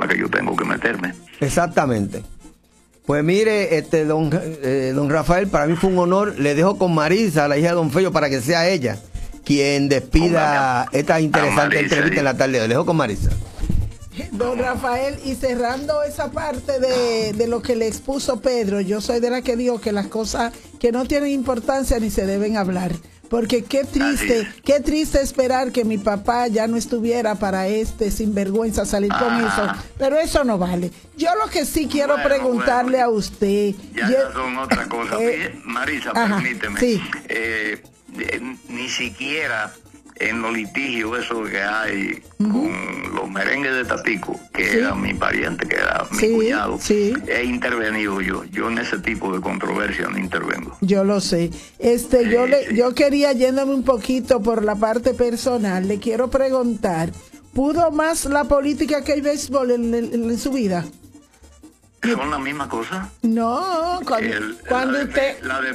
problemas que yo tengo que meterme. Exactamente. Pues mire, don Rafael, para mí fue un honor. Le dejo con Marisa, la hija de don Fello, para que sea ella quien despida esta interesante entrevista en la tarde. Le dejo con Marisa. Don Rafael, y cerrando esa parte de lo que le expuso Pedro, yo soy de la que digo que las cosas que no tienen importancia ni se deben hablar. Porque qué triste esperar que mi papá ya no estuviera para sinvergüenza salir con eso. Pero eso no vale. Yo lo que sí quiero preguntarle a usted. Ya son otras cosas. Marisa, permíteme. Sí. Ni siquiera en los litigios eso que hay con los merengues de Tatico, que era mi pariente, que era mi cuñado, he intervenido yo. Yo en ese tipo de controversia no intervengo. Yo lo sé. Yo quería, yéndome un poquito por la parte personal, le quiero preguntar, ¿pudo más la política que el béisbol en su vida? ¿Son la misma cosa? No, cuando usted...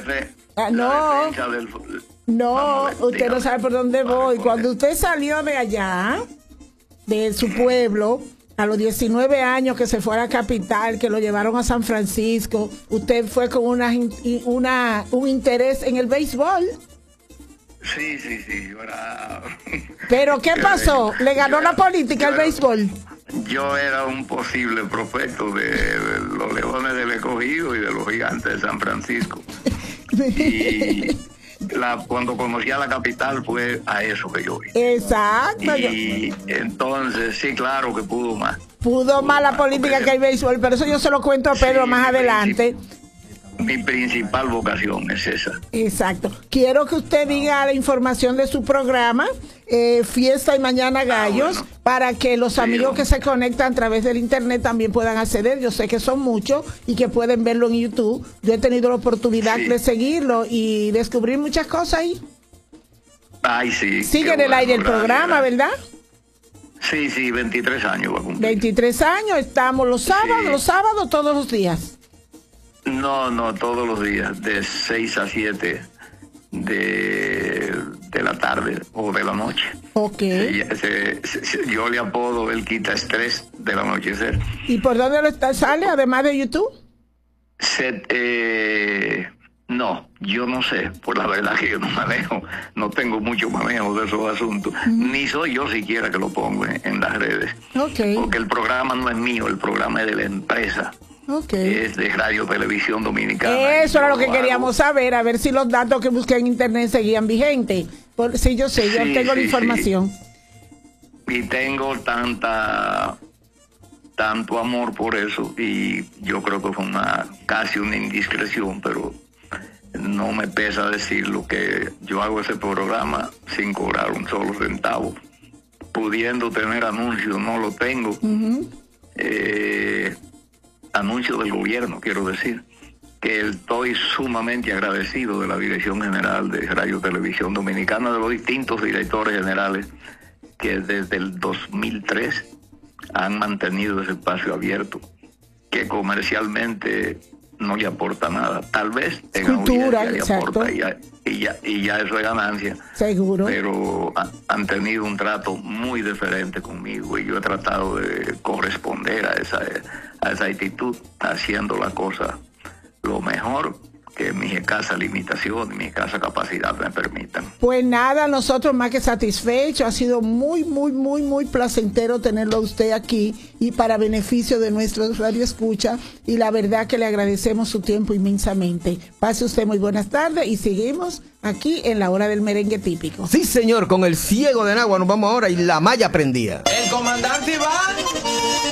No, usted no sabe por dónde voy. Cuando usted salió de allá, de su pueblo, a los 19 años que se fue a la capital, que lo llevaron a San Francisco, usted fue con un interés en el béisbol. Sí. ¿Pero qué pasó? ¿Le ganó la política al béisbol? Yo era un posible prospecto de los Leones del Escogido y de los Gigantes de San Francisco. Y... cuando conocí a la capital fue a eso que yo vi. Exacto. Y entonces, sí, claro que pudo más. Pudo más la política que el béisbol, pero eso yo se lo cuento a Pedro más adelante. Mi principal vocación es esa. Exacto. Quiero que usted diga la información de su programa, Fiesta y Mañana Gallos, para que los amigos que se conectan a través del internet también puedan acceder. Yo sé que son muchos y que pueden verlo en YouTube. Yo he tenido la oportunidad de seguirlo y descubrir muchas cosas ahí. Ay, sí. Sigue en el aire el programa, ¿verdad? Sí, 23 años va a cumplir. 23 años, estamos los sábados, todos los días. No, todos los días, de 6 a 7 de la tarde o de la noche. Ok. Yo le apodo el quita estrés del anochecer. ¿Y por dónde sale, además de YouTube? No, yo no sé, por la verdad que yo no manejo, no tengo mucho manejo de esos asuntos, ni soy yo siquiera que lo pongo en las redes. Okay. Porque el programa no es mío, el programa es de la empresa. Es de Radio Televisión Dominicana. Eso era lo que queríamos saber, a ver si los datos que busqué en internet seguían vigentes. Sí, yo sé, yo tengo la información. Y tengo tanto amor por eso, y yo creo que fue casi una indiscreción, pero no me pesa decirlo, que yo hago ese programa sin cobrar un solo centavo, pudiendo tener anuncios, no lo tengo. Anuncio del gobierno, quiero decir, que estoy sumamente agradecido de la Dirección General de Radio Televisión Dominicana, de los distintos directores generales que desde el 2003 han mantenido ese espacio abierto, que comercialmente no le aporta nada. Tal vez en cultura, le aporta y ya eso es ganancia. Seguro. Pero han tenido un trato muy diferente conmigo y yo he tratado de corresponder a esa actitud, haciendo la cosa lo mejor que mi escasa limitación y mi escasa capacidad me permitan. Pues nada, nosotros más que satisfechos. Ha sido muy placentero tenerlo a usted aquí y para beneficio de nuestros radioescuchas, y la verdad que le agradecemos su tiempo inmensamente. Pase usted muy buenas tardes y seguimos aquí en la hora del merengue típico. Sí, señor, con el ciego de Nagua nos vamos ahora y la malla prendida. El comandante Iván